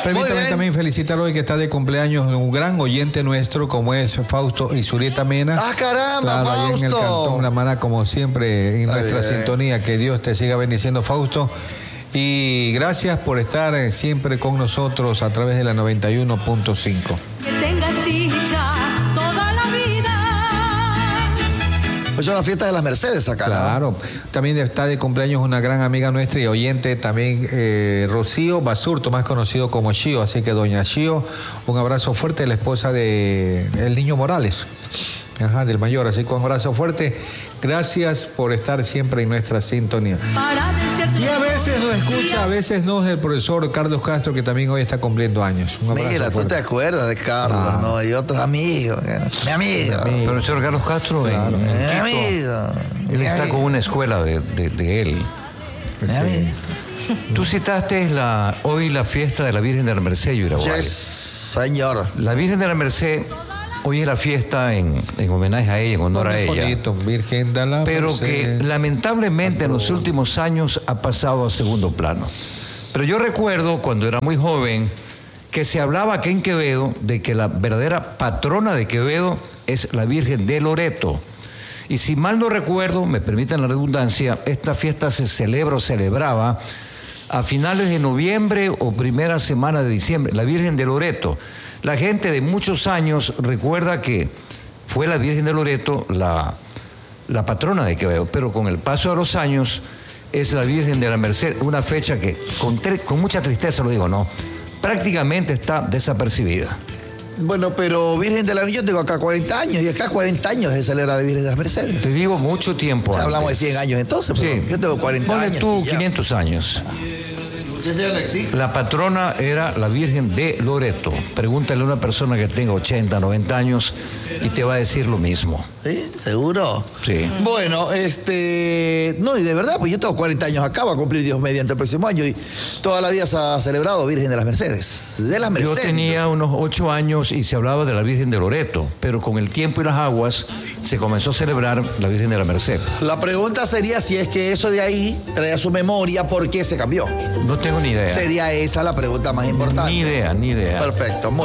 Permítame también felicitar hoy que está de cumpleaños un gran oyente nuestro como es Fausto Isurieta Mena. ¡Ah, caramba, claro, Fausto! Allá en el Cantón La Maná, como siempre, en nuestra sintonía. Que Dios te siga bendiciendo, Fausto. Y gracias por estar siempre con nosotros a través de la 91.5. Que tengas dicha toda la vida. Pues son las fiestas de las Mercedes acá, claro. ¿No? También está de cumpleaños una gran amiga nuestra y oyente también, Rocío Basurto, más conocido como Shio. Así que doña Shio, un abrazo fuerte, la esposa de el Niño Morales. Ajá, del mayor, así que un abrazo fuerte. Gracias por estar siempre en nuestra sintonía. Y a veces nos escucha, a veces no, es el profesor Carlos Castro, que también hoy está cumpliendo años. Un abrazo Mira, fuerte. Tú te acuerdas de Carlos, ¿no? Y otros amigos. Mi amigo. Profesor Carlos Castro, claro, en mi Quito, amigo. Él está con una escuela de él. Mi amigo. Tú citaste hoy la fiesta de la Virgen de la Merced, Yuraguay. Yes, señor. La Virgen de la Merced, hoy es la fiesta en homenaje a ella, en honor a ella. Bonito, Virgen de la pero Merced, que lamentablemente en los últimos años ha pasado a segundo plano. Pero yo recuerdo cuando era muy joven que se hablaba aquí en Quevedo de que la verdadera patrona de Quevedo es la Virgen de Loreto. Y si mal no recuerdo, me permiten la redundancia, esta fiesta se celebra o celebraba a finales de noviembre o primera semana de diciembre, la Virgen de Loreto. La gente de muchos años recuerda que fue la Virgen de Loreto la patrona de Quevedo, pero con el paso de los años es la Virgen de la Merced, una fecha que con mucha tristeza lo digo, no, prácticamente está desapercibida. Bueno, pero Virgen de la Merced, yo tengo acá 40 años y acá 40 años de celebrar la Virgen de las Mercedes. Te digo mucho tiempo antes. Hablamos de 100 años entonces, pero sí. Yo tengo 40 Ponle años. Tú 500 años. La patrona era la Virgen de Loreto. Pregúntale a una persona que tenga 80, 90 años y te va a decir lo mismo. ¿Sí? ¿Seguro? Sí. Bueno, no, y de verdad, pues yo tengo 40 años acá, va a cumplir Dios mediante el próximo año y toda la vida se ha celebrado Virgen de las Mercedes. De las Mercedes. Yo tenía unos 8 años y se hablaba de la Virgen de Loreto, pero con el tiempo y las aguas se comenzó a celebrar la Virgen de la Merced. La pregunta sería si es que eso de ahí trae a su memoria por qué se cambió. No tengo ni idea. Sería esa la pregunta más importante. Ni idea. Perfecto.